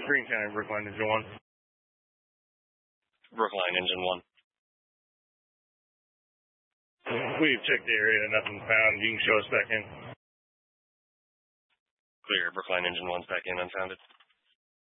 Green County, Brookline, Engine 1. Brookline, Engine 1. We've checked the area, nothing found. You can show us back in. Clear, Brookline, Engine 1's back in, unfounded.